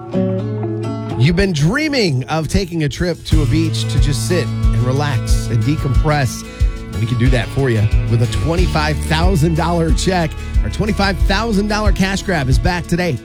You've been dreaming of taking a trip to a beach to just sit and relax and decompress. And we can do that for you with a $25,000 check. Our $25,000 cash grab is back today.